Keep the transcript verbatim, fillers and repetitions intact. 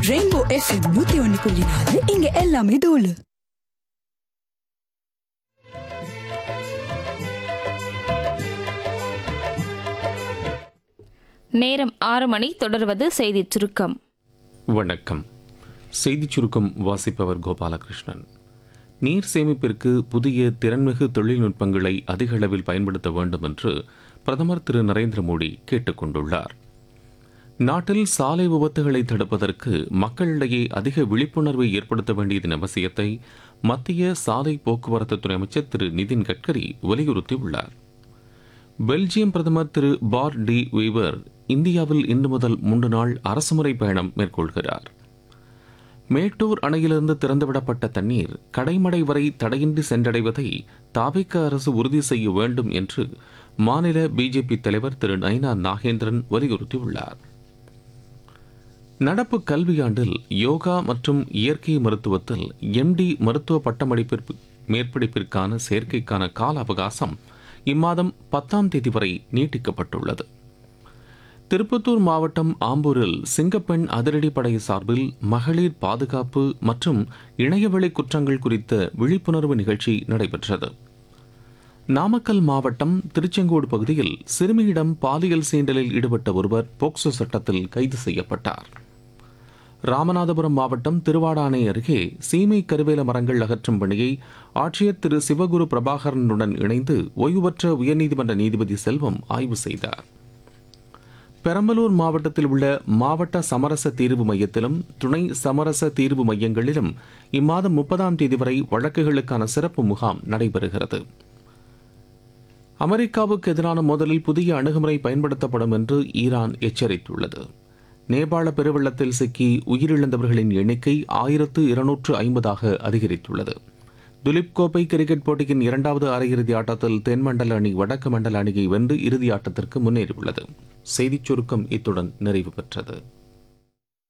Rainbow FM நூத்தி ஒன்னு புள்ளி நாலு இங்க எல்லாமே தோலு. நேரம் ஆறு மணி. தொடர்வது செய்தி சுருக்கம். வணக்கம். செய்திச் சுருக்கம் வாசிப்பவர் கோபாலகிருஷ்ணன். நீர் சேமிப்பிற்கு புதிய திறன்மிகு தொழில்நுட்பங்களை அதிக அளவில் பயன்படுத்த வேண்டும் என்று பிரதமர் திரு நரேந்திர மோடி கேட்டுக் கொண்டுள்ளார். நாட்டில் சாலை விபத்துகளை தடுப்பதற்கு மக்களிடையே அதிக விழிப்புணர்வை ஏற்படுத்த வேண்டியதன் அவசியத்தை மத்திய சாலை போக்குவரத்து துறை அமைச்சர் திரு நிதின் கட்கரி வலியுறுத்தியுள்ளார். பெல்ஜியம் பிரதமர் திரு பார் டி வீவர் இந்தியாவில் இன்று முதல் மூன்று நாள் அரசுமுறை பயணம் மேற்கொள்கிறார். மேட்டூர் அணையிலிருந்து திறந்துவிடப்பட்ட தண்ணீர் கடைமடை வரை தடையின்றி சென்றடைவதை தாவேக அரசு உறுதி செய்ய வேண்டும் என்று மாநில பிஜேபி தலைவர் திரு நயினா நாகேந்திரன் வலியுறுத்தியுள்ளார். நடப்பு கல்வியாண்டில் யோகா மற்றும் இயற்கை மருத்துவத்தில் எம்டி மருத்துவ பட்டமளிப்பிற்கு மேற்படிப்பிற்கான சேர்க்கைக்கான கால அவகாசம் இம்மாதம் பத்தாம் தேதி வரை நீட்டிக்கப்பட்டுள்ளது. திருப்பத்தூர் மாவட்டம் ஆம்பூரில் சிங்கப்பெண் அதிரடிப்படை சார்பில் மகளிர் பாதுகாப்பு மற்றும் இணையவழி குற்றங்கள் குறித்த விழிப்புணர்வு நிகழ்ச்சி நடைபெற்றது. நாமக்கல் மாவட்டம் திருச்செங்கோடு பகுதியில் சிறுமியிடம் பாலியல் சீண்டலில் ஈடுபட்ட ஒருவர் போக்சோ சட்டத்தில் கைது செய்யப்பட்டார். ராமநாதபுரம் மாவட்டம் திருவாடானை அருகே சீமை கருவேல மரங்கள் அகற்றும் பணியை ஆட்சியர் திரு சிவகுரு பிரபாகரனுடன் இணைந்து ஓய்வு பெற்ற உயர்நீதிமன்ற நீதிபதி செல்வம் ஆய்வு செய்தார். பெரம்பலூர் மாவட்டத்தில் உள்ள மாவட்ட சமரச தீர்வு மையத்திலும் துணை சமரச தீர்வு மையங்களிலும் இம்மாதம் முப்பதாம் தேதி வரை வழக்குகளுக்கான சிறப்பு முகாம் நடைபெறுகிறது. அமெரிக்காவுக்கு எதிரான மோதலில் புதிய அணுகுமுறை பயன்படுத்தப்படும் என்று ஈரான் எச்சரித்துள்ளது. நேபாள பெருவெள்ளத்தில் சிக்கி உயிரிழந்தவர்களின் எண்ணிக்கை ஆயிரத்து இருநூற்று ஐம்பதாக அதிகரித்துள்ளது. துலிப் கோப்பை கிரிக்கெட் போட்டியின் இரண்டாவது அரையிறுதி ஆட்டத்தில் தென்மண்டல அணி வடக்கு மண்டல அணியை வென்று இறுதி ஆட்டத்திற்கு முன்னேறியுள்ளது. செய்திச் சுருக்கம் இத்துடன் நிறைவு பெற்றது.